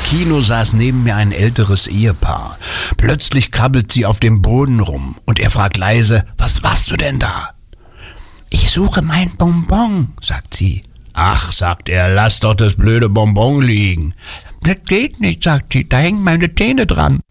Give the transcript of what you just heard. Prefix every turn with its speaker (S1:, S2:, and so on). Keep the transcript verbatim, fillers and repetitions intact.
S1: Kino saß neben mir ein älteres Ehepaar. Plötzlich krabbelt sie auf dem Boden rum und er fragt leise, was machst du denn da? Ich suche mein Bonbon, sagt sie. Ach, sagt er, lass doch das blöde Bonbon liegen. Das geht nicht, sagt sie, da hängen meine Zähne dran.